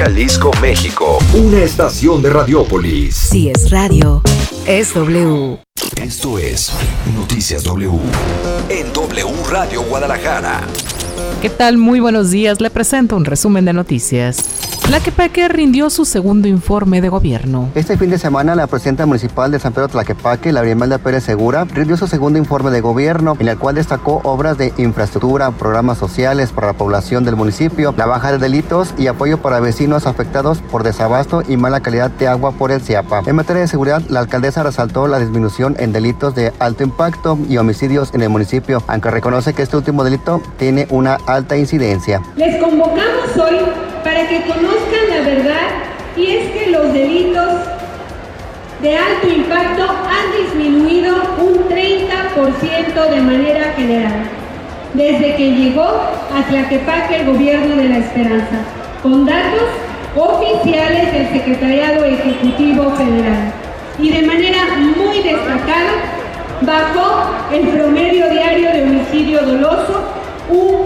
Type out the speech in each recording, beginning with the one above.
Jalisco, México. Una estación de Radiópolis. Si es radio, es W. Esto es Noticias W. En W Radio Guadalajara. ¿Qué tal? Muy buenos días. Le presento un resumen de noticias. Tlaquepaque rindió su segundo informe de gobierno. Este fin de semana, la presidenta municipal de San Pedro Tlaquepaque, Laura Imelda Pérez Segura, rindió su segundo informe de gobierno, en el cual destacó obras de infraestructura, programas sociales para la población del municipio, la baja de delitos y apoyo para vecinos afectados por desabasto y mala calidad de agua por el CIAPA. En materia de seguridad, la alcaldesa resaltó la disminución en delitos de alto impacto y homicidios en el municipio, aunque reconoce que este último delito tiene una alta incidencia. Les convocamos hoy para que conozcan la verdad, y es que los delitos de alto impacto han disminuido un 30% de manera general, desde que llegó a Tlaquepaque el gobierno de la esperanza, con datos oficiales del Secretariado Ejecutivo Federal. Y de manera muy destacada, bajó el promedio diario de homicidio doloso un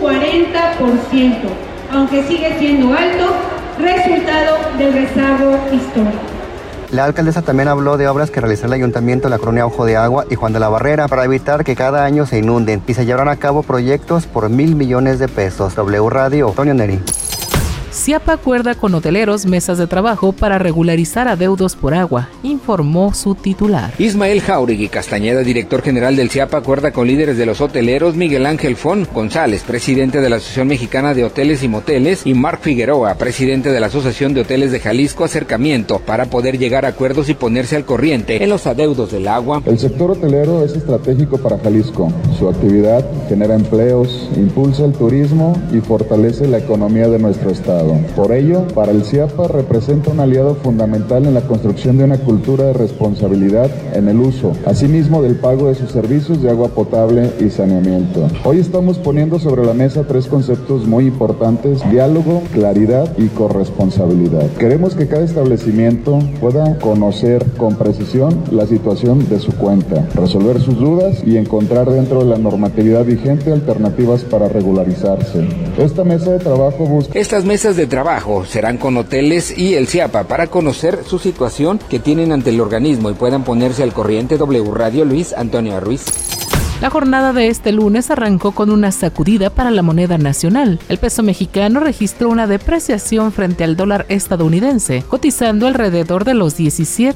40%, aunque sigue siendo alto, resultado del rezago histórico. La alcaldesa también habló de obras que realizará el ayuntamiento de la colonia Ojo de Agua y Juan de la Barrera para evitar que cada año se inunden, y se llevarán a cabo proyectos por 1,000 millones de pesos. W Radio, Antonio Neri. CIAPA acuerda con hoteleros mesas de trabajo para regularizar adeudos por agua, informó su titular. Ismael Jauregui Castañeda, director general del CIAPA, acuerda con líderes de los hoteleros Miguel Ángel Fon González, presidente de la Asociación Mexicana de Hoteles y Moteles, y Marc Figueroa, presidente de la Asociación de Hoteles de Jalisco, acercamiento para poder llegar a acuerdos y ponerse al corriente en los adeudos del agua. El sector hotelero es estratégico para Jalisco. Su actividad genera empleos, impulsa el turismo y fortalece la economía de nuestro estado. Por ello, para el CIAPA representa un aliado fundamental en la construcción de una cultura de responsabilidad en el uso, asimismo del pago de sus servicios de agua potable y saneamiento. Hoy estamos poniendo sobre la mesa 3 conceptos muy importantes: diálogo, claridad y corresponsabilidad. Queremos que cada establecimiento pueda conocer con precisión la situación de su cuenta, resolver sus dudas y encontrar dentro de la normatividad vigente alternativas para regularizarse. Esta mesa de trabajo busca... Estas mesas de trabajo serán con hoteles y el CIAPA para conocer su situación que tienen ante el organismo y puedan ponerse al corriente. W Radio, Luis Antonio Ruiz. La jornada de este lunes arrancó con una sacudida para la moneda nacional. El peso mexicano registró una depreciación frente al dólar estadounidense, cotizando alrededor de los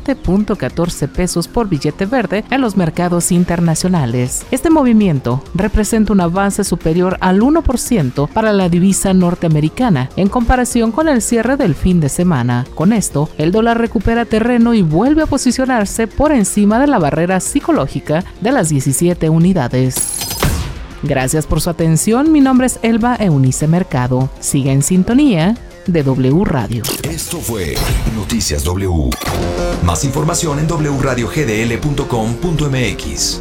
17.14 pesos por billete verde en los mercados internacionales. Este movimiento representa un avance superior al 1% para la divisa norteamericana en comparación con el cierre del fin de semana. Con esto, el dólar recupera terreno y vuelve a posicionarse por encima de la barrera psicológica de las 17 unidades. Gracias por su atención. Mi nombre es Elba Eunice Mercado. Siga en sintonía de W Radio. Esto fue Noticias W. Más información en wradiogdl.com.mx.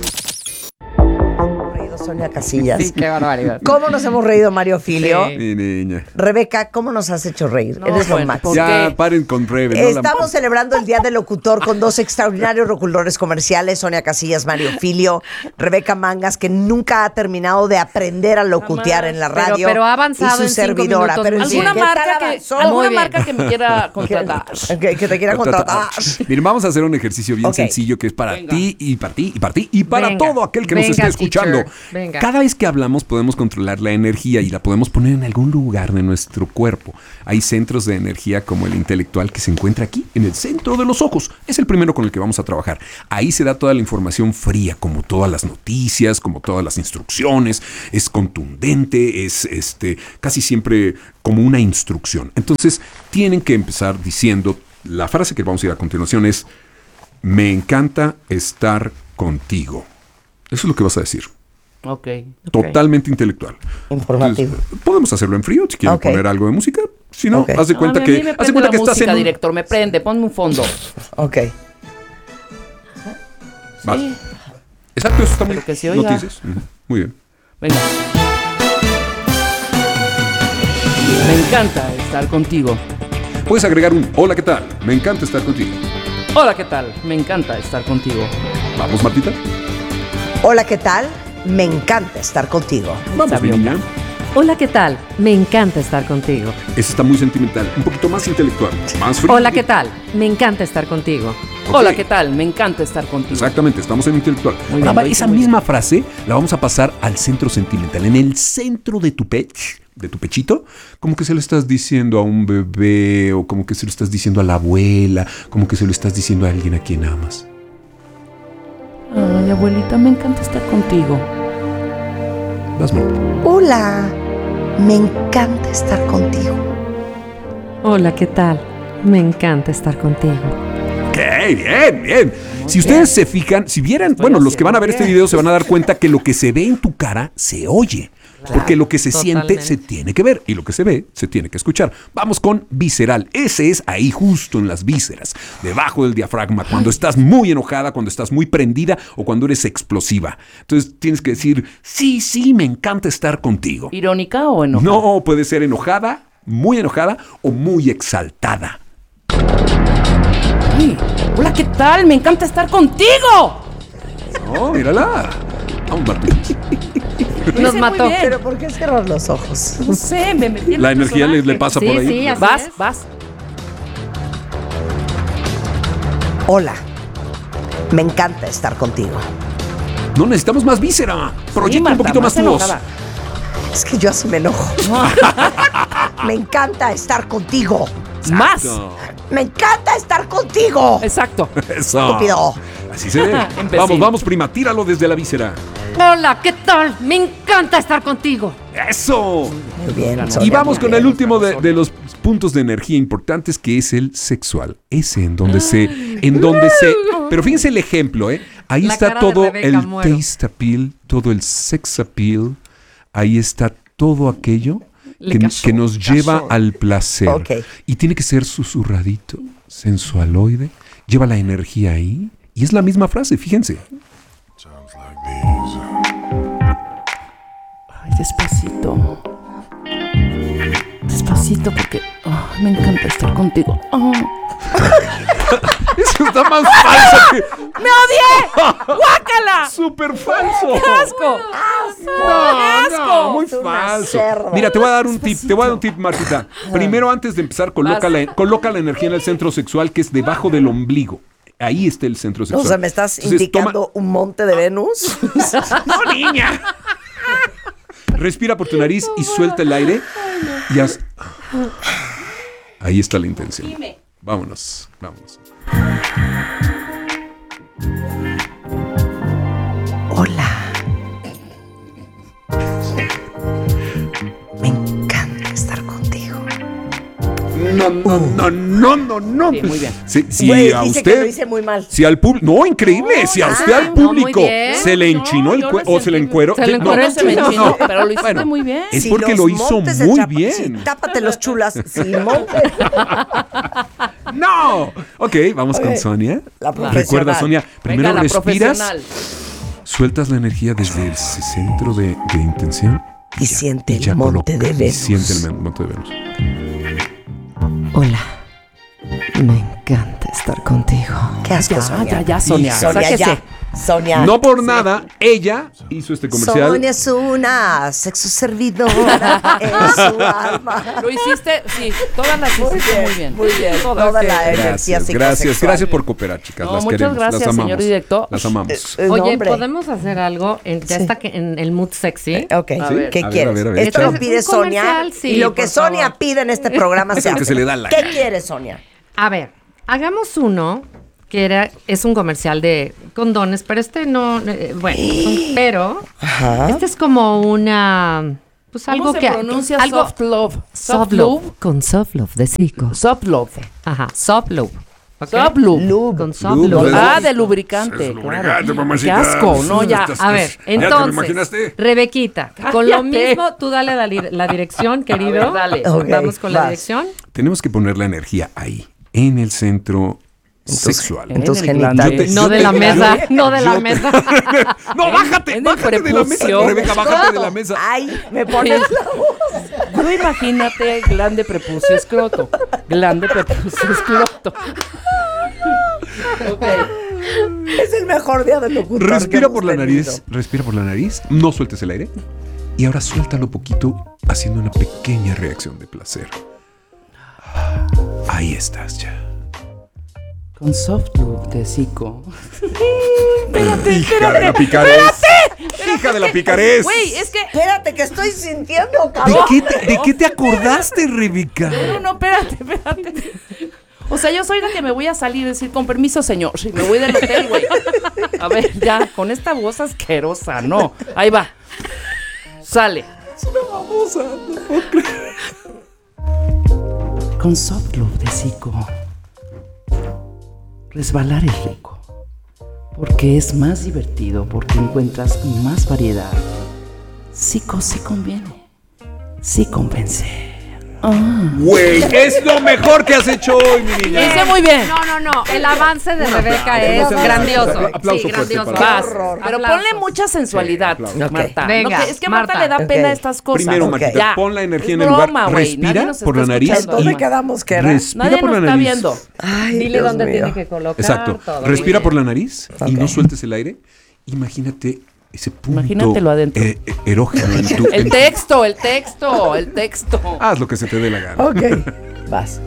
Sonia Casillas. Sí, qué barbaridad. ¿Cómo nos hemos reído, Mario Filio? Sí. Mi niña. Rebeca, ¿cómo nos has hecho reír? No, Eres lo bueno, máximo. Ya paren con Rebe. ¿no? Estamos celebrando el Día del Locutor con 2 extraordinarios locutores comerciales, Sonia Casillas, Mario Filio, Rebeca Mangas, que nunca ha terminado de aprender a locutear en la radio. Pero ha avanzado y su en 5 servidora. minutos. Pero ¿Alguna marca que me quiera contratar? Que te quiera contratar. Miren, vamos a hacer un ejercicio bien sencillo que es para ti y para ti y para ti y para todo aquel que nos esté escuchando. Cada vez que hablamos podemos controlar la energía y la podemos poner en algún lugar de nuestro cuerpo. Hay centros de energía como el intelectual que se encuentra aquí, en el centro de los ojos. Es el primero con el que vamos a trabajar. Ahí se da toda la información fría, como todas las noticias, como todas las instrucciones. Es contundente, es casi siempre como una instrucción. Entonces, tienen que empezar diciendo, la frase que vamos a ir a continuación es: me encanta estar contigo. Eso es lo que vas a decir. Okay. Totalmente intelectual. Informativo. Entonces, podemos hacerlo en frío si quieren poner algo de música. Si no, haz de cuenta que estás en director, me prende, ponme un fondo. Ok. Vale. Exacto, eso está muy bien. Que se oiga. Noticias. Muy bien. Venga. Me encanta estar contigo. Puedes agregar un hola, ¿qué tal? Me encanta estar contigo. Hola, ¿qué tal? Me encanta estar contigo. Vamos, Martita. Hola, ¿qué tal? Me encanta estar contigo. Vamos, mi niña. Hola, ¿qué tal? Me encanta estar contigo. Ese está muy sentimental, un poquito más intelectual, más frío. Hola, ¿qué tal? Me encanta estar contigo. Okay. Hola, ¿qué tal? Me encanta estar contigo. Exactamente, estamos en intelectual. Ahora, esa misma frase la vamos a pasar al centro sentimental. En el centro de tu pechito, como que se lo estás diciendo a un bebé, o como que se lo estás diciendo a la abuela, como que se lo estás diciendo a alguien a quien amas. Ay, abuelita, me encanta estar contigo. Vas, Marta. Hola, me encanta estar contigo. Hola, ¿qué tal? Me encanta estar contigo. ¡Qué bien, bien! Si ustedes se fijan, si vieran, bueno, los que van a ver este video se van a dar cuenta que lo que se ve en tu cara se oye. Porque lo que se siente se tiene que ver y lo que se ve se tiene que escuchar. Vamos con visceral. Ese es ahí justo en las vísceras, debajo del diafragma, cuando estás muy enojada, cuando estás muy prendida o cuando eres explosiva. Entonces tienes que decir, sí, me encanta estar contigo. ¿Irónica o enojada? No, puede ser enojada o muy exaltada. Ay, hola, ¿qué tal? Me encanta estar contigo. No, mírala. Vamos, Martín. Nos mató. Pero ¿por qué cerrar los ojos? No sé, me metí en la energía le pasa por ahí. Sí, vas. Hola, me encanta estar contigo. No, necesitamos más víscera. Proyecta un poquito más tu voz. Es que yo así me enojo. Me encanta estar contigo. Más. Me encanta estar contigo. Exacto. Eso. Estúpido. Así se ve. Vamos, prima, tíralo desde la víscera. Hola, ¿qué tal? Me encanta estar contigo. ¡Eso! Muy bien, Sonia, y vamos con el último de los puntos de energía importantes, que es el sexual. Ese en donde se... Pero fíjense el ejemplo, ¿eh? Ahí la está todo el taste appeal, todo el sex appeal. Ahí está todo aquello que nos lleva al placer. Okay. Y tiene que ser susurradito, sensualoide. Lleva la energía ahí. Y es la misma frase, fíjense. Ay, despacito. Despacito, porque me encanta estar contigo. Eso está más falso que... ¡Me odié! ¡Guácala! ¡Súper falso! ¡Qué asco! No, muy falso. Mira, te voy a dar un tip, Martita. Primero, antes de empezar, coloca la energía en el centro sexual, que es debajo del ombligo. Ahí está el centro sexual. O sea, ¿me estás indicando un monte de Venus? ¡No, niña! Respira por tu nariz y suelta el aire. Y haz... Ahí está la intención. Vámonos. Hola. Me encanta estar contigo. No. Sí, muy bien. Si Güey, a dice usted, que lo hice muy mal. Si al público, no, increíble. Si a usted al público se le enchinó el cuero o se le encueró, no, pero lo hiciste muy bien. Es porque lo hizo muy bien. Tápate los chulas sin monte. No. Ok, vamos con Sonia. La profesional. Recuerda, Sonia, primero venga, respiras, sueltas la energía desde el centro de intención y siente el monte de Venus. Siente el monte de Venus. Hola, me encanta estar contigo. ¿Qué asco, Sonia? Ya, Sonia. Sonia. No por nada, ella hizo este comercial. Sonia es una sexo servidora en su alma. Lo hiciste, sí, todas las hiciste muy bien. Muy bien, toda la energía psicosexual. Gracias por cooperar, chicas. No, las muchas queremos, gracias, las amamos, señor director. Las amamos. Oye, ¿podemos hacer algo? Ya está en el mood sexy. Ok, ¿qué quieres? Esto lo pide Sonia. Y lo que Sonia pide en este programa se hace. ¿Qué quieres, Sonia? A ver, hagamos uno que es un comercial de condones, pero no, pero este es como una, pues algo que pronuncia algo soft love. Soft love con soft love de Zico. Soft love. Ajá, soft love. Okay. Soft lube. Con soft lube. De lubricante. Lubricante, mamacita. Qué asco, no, ya. A ver, entonces, Rebequita, con lo mismo, tú dale la dirección, querido. Dale. Vamos con la dirección. Tenemos que poner la energía ahí, en el centro sexual. En tus genitales. No de la mesa. No, bájate de la mesa. Rebeca, bájate de la mesa. Ay, me pones la voz. Tú imagínate glande prepucio escroto. Glande prepucio escroto. Es el mejor día del locutor. Respira por la nariz. No sueltes el aire. Y ahora suéltalo poquito haciendo una pequeña reacción de placer. Ahí estás ya. Con soft loop de Zico. Espérate. Hija de la picarez. Hija de la picarez. Güey, es que... Espérate, que estoy sintiendo, cabrón. ¿De qué te acordaste, Rebeca? No, espérate. O sea, yo soy la que me voy a salir y decir, con permiso, señor, y me voy del hotel, güey. A ver, ya, con esta voz asquerosa, no. Ahí va. Sale. Es una babosa, no puedo creer. Con soft loop de Zico. Resbalar es rico. Porque es más divertido, porque encuentras más variedad. Zico sí conviene. Sí convence. Güey, es lo mejor que has hecho hoy, mi niña. Lo hice muy bien. No. El avance de Rebeca es grandioso. Aplauso grandioso. Pero ponle mucha sensualidad, Marta. Venga, es que a Marta le da pena estas cosas. Primero, Martita, Ya. pon la energía en Es el lugar. broma, güey. Respira Nadie nos por está la nariz. escuchando. ¿Dónde quedamos que era? Respira Nadie por nos la está nariz. viendo. Ay, Dile Dios dónde mío. tiene que colocar. Exacto. todo. Respira Muy por bien. la nariz y no sueltes el aire. Imagínate ese punto Imagínatelo adentro. erógeno en tu... El texto. Haz lo que se te dé la gana. Ok, vas.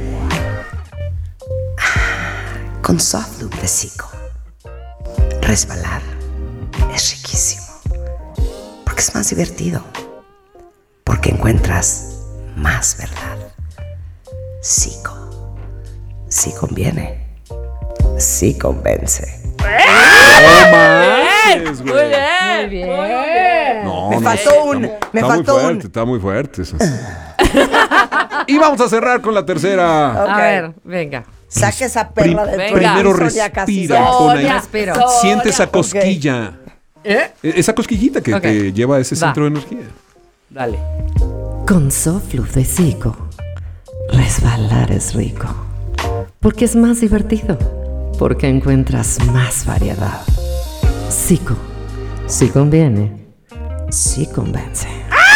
Con soft loop de Zico, resbalar es riquísimo. Porque es más divertido. Porque encuentras más verdad. Zico. Sí conviene. Sí convence. ¡No manches, güey! Muy bien. No, Me no, faltó un. Me está faltó muy un. fuerte, está muy fuerte eso. Y vamos a cerrar con la tercera. Ok. A ver, venga. Saca esa perra de tu Primero Sonia Casillas. respira, pon ahí. Respiro. Siente esa Ok. cosquilla. Esa cosquillita que Ok. te lleva a ese Va. centro de energía. Dale. Con soft loop de Zico, resbalar es rico. Porque es más divertido. Porque encuentras más variedad. Zico, sí conviene. Sí convence.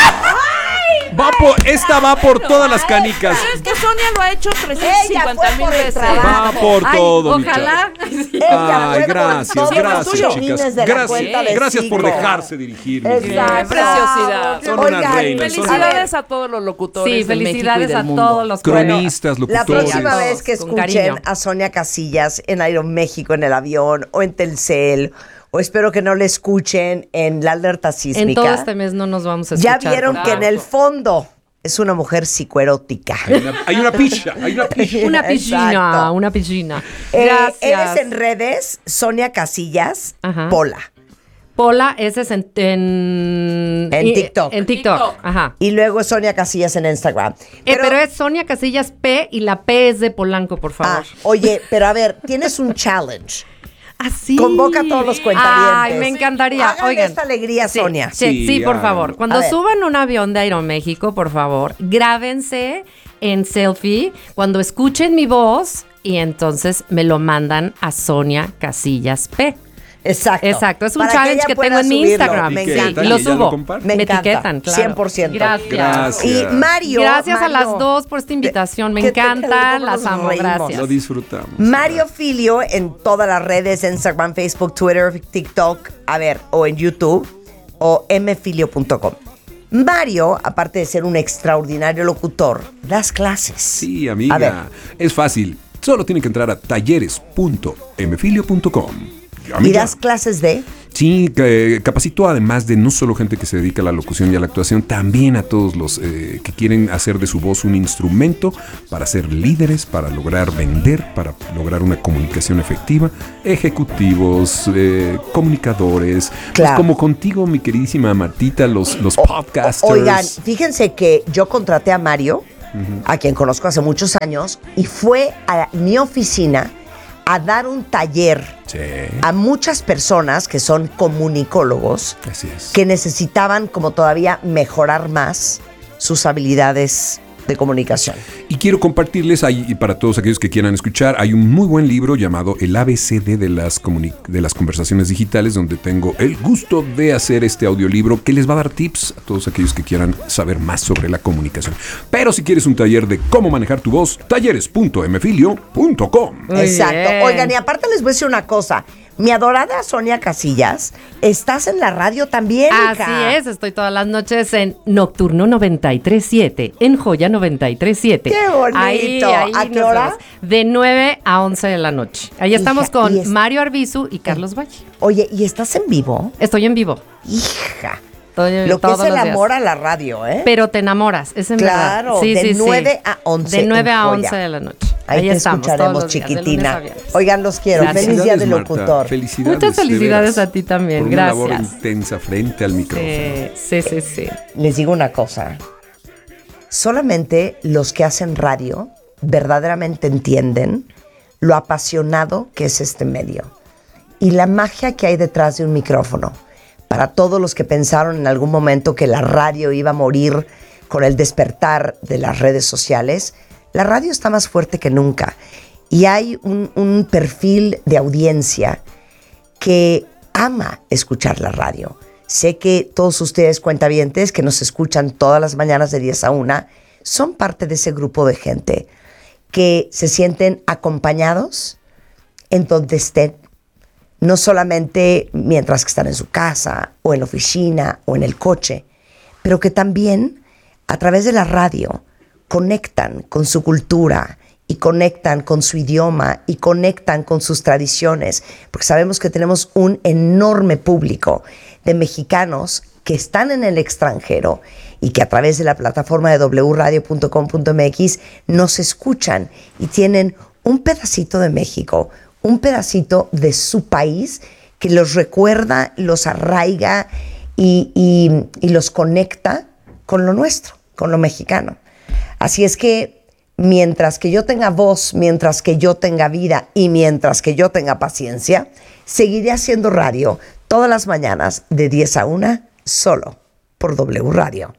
Esta va por todas las canicas. Es que Sonia lo ha hecho Ella fue 350,000 por el veces. trabajo. Va por todo, mi Ojalá. Ella Ay, fue gracias, por todos gracias, los chicas. chinines de la cuenta de Gracias por Zico. dejarse dirigir. mi Exacto. niña. Preciosidad. Son unas reinas. Felicidades a todos los locutores Sí, de México y felicidades del a mundo. todos los Cronistas, La locutores. próxima Todos, vez que con escuchen cariño. a Sonia Casillas en Aeroméxico, en el avión, o en Telcel, o espero que no le escuchen en la alerta sísmica. En todo este mes no nos vamos a ya escuchar. vieron que en el fondo es una mujer psicoerótica. Hay una picha. Una piscina, Exacto. una piscina. Eres Gracias. en redes Sonia Casillas Ajá. Pola. Pola, ese es en TikTok. En TikTok, ajá. Y luego Sonia Casillas en Instagram. Pero es Sonia Casillas P y la P es de Polanco, por favor. Oye, pero a ver, tienes un challenge. Así. Convoca a todos los cuentavientes. Ay, me encantaría. Háganle Oigan. esta alegría, Sí, Sonia. Sí, por háganlo. favor. Cuando A ver. suban un avión de Aeroméxico, por favor, grábense en selfie cuando escuchen mi voz y entonces me lo mandan a Sonia Casillas P. Exacto. Exacto, es un Para que challenge ella que pueda tengo en mi subirlo. Instagram. Me Sí, encanta. y lo ¿Y ella lo subo. comparte? Me encanta. etiquetan, claro. 100%. Gracias. Y Mario. Gracias a las Mario, dos por esta invitación. Me que te- encanta, que las nos amo. reímos. Gracias. Lo disfrutamos. Mario Filio en todas las redes, Instagram, Facebook, Twitter, TikTok, o en YouTube, o mfilio.com. Mario, aparte de ser un extraordinario locutor, das clases. Sí, A ver. amiga. Es fácil. Solo tienen que entrar a talleres.mfilio.com. ¿Y das clases de? Sí, capacito además de no solo gente que se dedica a la locución y a la actuación, también a todos los que quieren hacer de su voz un instrumento para ser líderes, para lograr vender, para lograr una comunicación efectiva, ejecutivos, comunicadores, Claro. pues como contigo, mi queridísima Martita, los podcasters. Oigan, fíjense que yo contraté a Mario, a quien conozco hace muchos años, y fue a mi oficina a dar un taller Sí, a muchas personas que son comunicólogos así es. que necesitaban como todavía mejorar más sus habilidades de comunicación. Y quiero compartirles ahí, y para todos aquellos que quieran escuchar, hay un muy buen libro llamado El ABCD de las conversaciones digitales, donde tengo el gusto de hacer este audiolibro que les va a dar tips a todos aquellos que quieran saber más sobre la comunicación. Pero si quieres un taller de cómo manejar tu voz, talleres.mfilio.com. Muy Exacto. bien. Oigan, y aparte les voy a decir una cosa. Mi adorada Sonia Casillas, estás en la radio también, Así hija. es, estoy todas las noches en Nocturno 93.7, en Joya 93.7. ¡Qué bonito! Ahí ¿A qué nos hora? vemos. De 9 a 11 de la noche. Ahí estamos Hija, con Mario Arbizu y Carlos Valle. Oye, ¿y estás en vivo? Estoy en vivo. Hija. Lo que Todos es el amor a la radio, ¿eh? Pero te enamoras, es en claro, verdad. Sí, de sí, 9 a 11. De 9 a en 11 Joya. de la noche. Ahí te estamos, escucharemos, todos los días, de lunes a chiquitina. viernes. Oigan, los quiero. Gracias. Feliz día del Marta. locutor. Felicidades. Muchas felicidades de veras, a ti también, por una gracias. labor intensa frente al micrófono. Sí. Les digo una cosa. Solamente los que hacen radio verdaderamente entienden lo apasionado que es este medio y la magia que hay detrás de un micrófono. Para todos los que pensaron en algún momento que la radio iba a morir con el despertar de las redes sociales, la radio está más fuerte que nunca. Y hay un perfil de audiencia que ama escuchar la radio. Sé que todos ustedes, cuentavientes, que nos escuchan todas las mañanas de 10 a 1, son parte de ese grupo de gente que se sienten acompañados en donde estén. No solamente mientras que están en su casa, o en la oficina, o en el coche, pero que también a través de la radio conectan con su cultura y conectan con su idioma y conectan con sus tradiciones, porque sabemos que tenemos un enorme público de mexicanos que están en el extranjero y que a través de la plataforma de wradio.com.mx nos escuchan y tienen un pedacito de México, un pedacito de su país que los recuerda, los arraiga y los conecta con lo nuestro, con lo mexicano. Así es que mientras que yo tenga voz, mientras que yo tenga vida y mientras que yo tenga paciencia, seguiré haciendo radio todas las mañanas de 10 a 1 solo por W Radio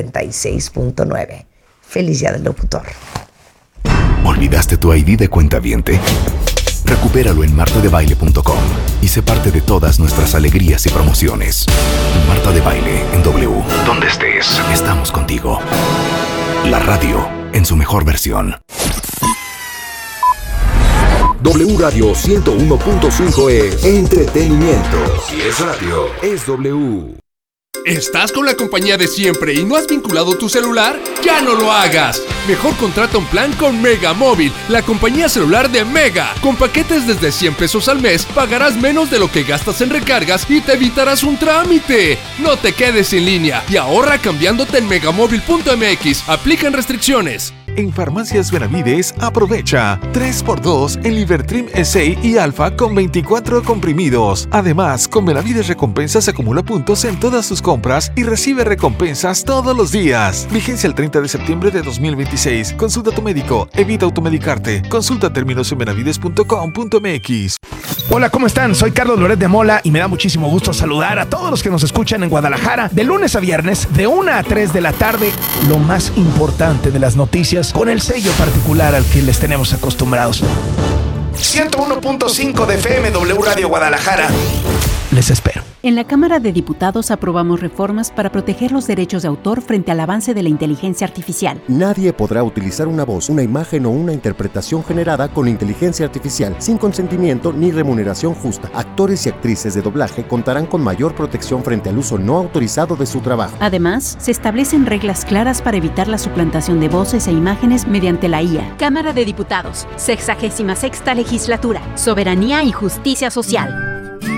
96.9. Feliz día del locutor. ¿Olvidaste tu ID de cuentaviente? Recupéralo en martadebaile.com y sé parte de todas nuestras alegrías y promociones. Marta de Baile en W. Donde estés, estamos contigo. La radio en su mejor versión. W Radio 101.5 es entretenimiento. Si es radio, es W. ¿Estás con la compañía de siempre y no has vinculado tu celular? ¡Ya no lo hagas! Mejor contrata un plan con Mega Móvil, la compañía celular de Mega. Con paquetes desde 100 pesos al mes, pagarás menos de lo que gastas en recargas y te evitarás un trámite. No te quedes en línea y ahorra cambiándote en megamóvil.mx. Aplican restricciones. En Farmacias Benavides, aprovecha 3x2 en Libertrim SA y Alfa con 24 comprimidos. Además, con Benavides Recompensas acumula puntos en todas sus compras y recibe recompensas todos los días. Vigencia el 30 de septiembre de 2026. Consulta a tu médico, evita automedicarte. Consulta términos en benavides.com.mx. Hola, ¿cómo están? Soy Carlos Loret de Mola y me da muchísimo gusto saludar a todos los que nos escuchan en Guadalajara de lunes a viernes de 1 a 3 de la tarde. Lo más importante de las noticias con el sello particular al que les tenemos acostumbrados. 101.5 de FM W Radio Guadalajara. Les espero. En la Cámara de Diputados aprobamos reformas para proteger los derechos de autor frente al avance de la inteligencia artificial. Nadie podrá utilizar una voz, una imagen o una interpretación generada con inteligencia artificial sin consentimiento ni remuneración justa. Actores y actrices de doblaje contarán con mayor protección frente al uso no autorizado de su trabajo. Además, se establecen reglas claras para evitar la suplantación de voces e imágenes mediante la IA. Cámara de Diputados, 66ª Legislatura, Soberanía y Justicia Social.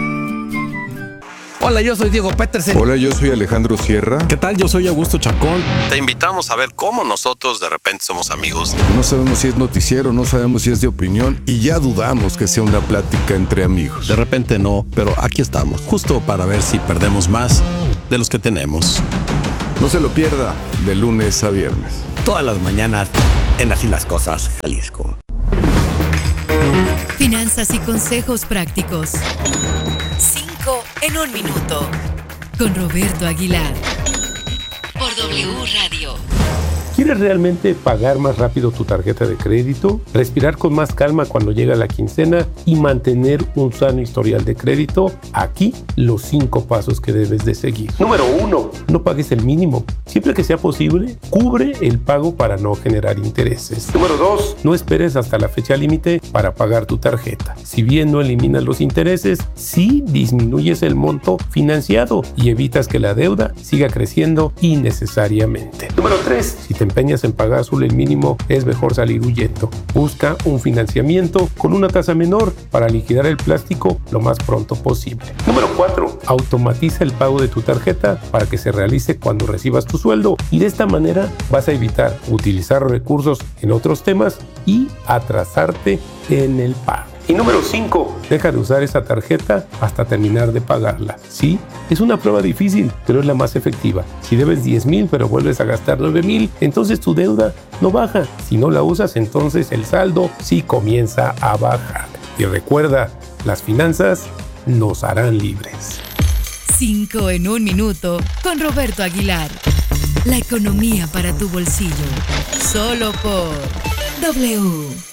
Hola, yo soy Diego Petersen. Hola, yo soy Alejandro Sierra. ¿Qué tal? Yo soy Augusto Chacón. Te invitamos a ver cómo nosotros de repente somos amigos. No sabemos si es noticiero, no sabemos si es de opinión y ya dudamos que sea una plática entre amigos. De repente no, pero aquí estamos, justo para ver si perdemos más de los que tenemos. No se lo pierda, de lunes a viernes. Todas las mañanas en Así las Cosas, Jalisco. Finanzas y consejos prácticos. 5 en 1 minuto. Con Roberto Aguilar. Por W Radio. ¿Quieres realmente pagar más rápido tu tarjeta de crédito, respirar con más calma cuando llega la quincena y mantener un sano historial de crédito? Aquí los 5 pasos que debes de seguir. Número 1. No pagues el mínimo. Siempre que sea posible, cubre el pago para no generar intereses. Número 2. No esperes hasta la fecha límite para pagar tu tarjeta. Si bien no eliminas los intereses, sí disminuyes el monto financiado y evitas que la deuda siga creciendo innecesariamente. Número 3. Si te empeñas en pagar solo el mínimo, es mejor salir huyendo. Busca un financiamiento con una tasa menor para liquidar el plástico lo más pronto posible. Número 4. Automatiza el pago de tu tarjeta para que se realice cuando recibas tu sueldo, y de esta manera vas a evitar utilizar recursos en otros temas y atrasarte en el pago. Y número 5, deja de usar esa tarjeta hasta terminar de pagarla. Sí, es una prueba difícil, pero es la más efectiva. Si debes 10,000 pero vuelves a gastar 9,000, entonces tu deuda no baja. Si no la usas, entonces el saldo sí comienza a bajar. Y recuerda, las finanzas nos harán libres. 5 en 1 minuto con Roberto Aguilar. La economía para tu bolsillo. Solo por W.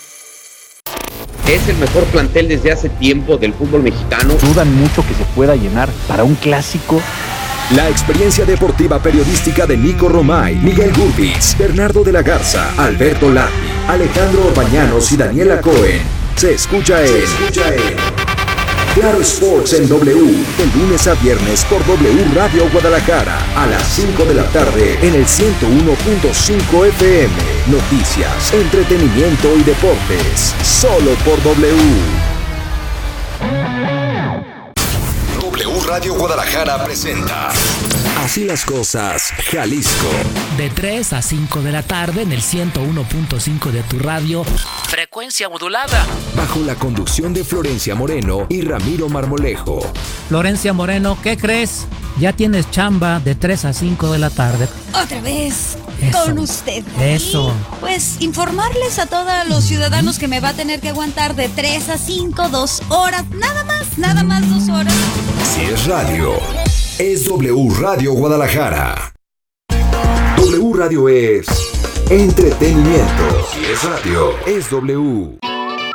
Es el mejor plantel desde hace tiempo del fútbol mexicano. Dudan mucho que se pueda llenar para un clásico. La experiencia deportiva periodística de Nico Romay, Miguel Gurbiz, Bernardo de la Garza, Alberto Lati, Alejandro Orbañanos y Daniela Cohen. Se escucha en Claro Sports en W, de lunes a viernes por W Radio Guadalajara, a las 5 de la tarde en el 101.5 FM. Noticias, entretenimiento y deportes, solo por W. W Radio Guadalajara presenta Así las cosas, Jalisco. De 3 a 5 de la tarde en el 101.5 de tu radio. Frecuencia modulada. Bajo la conducción de Florencia Moreno y Ramiro Marmolejo. Florencia Moreno, ¿qué crees? Ya tienes chamba de 3 a 5 de la tarde. Otra vez Eso. con usted. Eso. Pues informarles a todos los ciudadanos que me va a tener que aguantar de 3 a 5, 2 horas. Nada más 2 horas. Si es radio, es W Radio Guadalajara. W Radio es entretenimiento. Si es radio, es W.